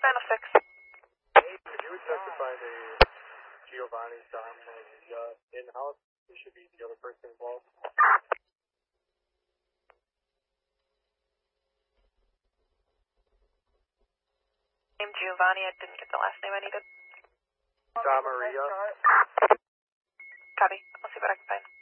906. Hey, could you testify the Giovanni Dom in-house? Who should be the other person involved? Name Giovanni, I didn't get the last name I needed. Dom Maria. Copy. I'll see what I can find.